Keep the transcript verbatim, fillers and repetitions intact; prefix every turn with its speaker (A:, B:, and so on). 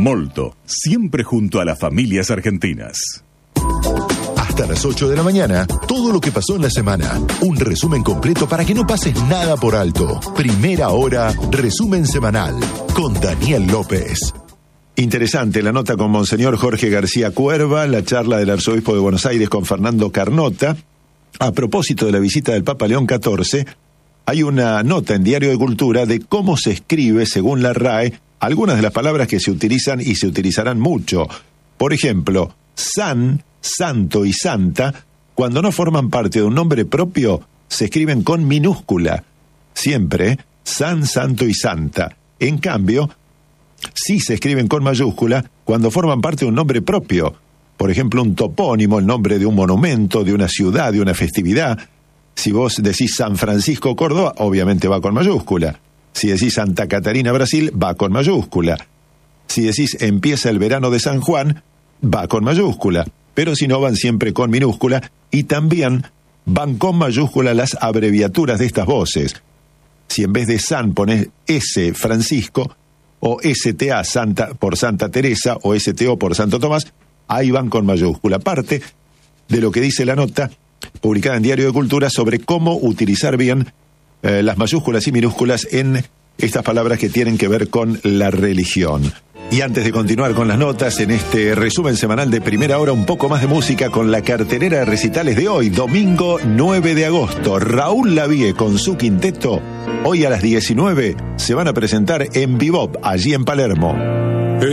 A: Molto, siempre junto a las familias argentinas.
B: Hasta las ocho de la mañana, todo lo que pasó en la semana. Un resumen completo para que no pases nada por alto. Primera hora, resumen semanal, con Daniel López.
C: Interesante la nota con Monseñor Jorge García Cuerva, la charla del arzobispo de Buenos Aires con Fernando Carnota. A propósito de la visita del Papa León catorce, hay una nota en Diario de Cultura de cómo se escribe, según la R A E, algunas de las palabras que se utilizan y se utilizarán mucho. Por ejemplo, san, santo y santa, cuando no forman parte de un nombre propio, se escriben con minúscula. Siempre, san, santo y santa. En cambio, sí se escriben con mayúscula cuando forman parte de un nombre propio. Por ejemplo, un topónimo, el nombre de un monumento, de una ciudad, de una festividad. Si vos decís San Francisco, Córdoba, obviamente va con mayúscula. Si decís Santa Catarina, Brasil, va con mayúscula. Si decís empieza el verano de San Juan, va con mayúscula. Pero si no, van siempre con minúscula. Y también van con mayúscula las abreviaturas de estas voces. Si en vez de San ponés S, Francisco, o S T A Santa por Santa Teresa, o S T O por Santo Tomás, ahí van con mayúscula. Parte de lo que dice la nota publicada en Diario de Cultura sobre cómo utilizar bien eh, las mayúsculas y minúsculas en estas palabras que tienen que ver con la religión. Y antes de continuar con las notas, en este resumen semanal de Primera Hora, un poco más de música con la cartelera de recitales de hoy, domingo nueve de agosto. Raúl Lavie con su quinteto, hoy a las diecinueve, se van a presentar en Bebop, allí en Palermo.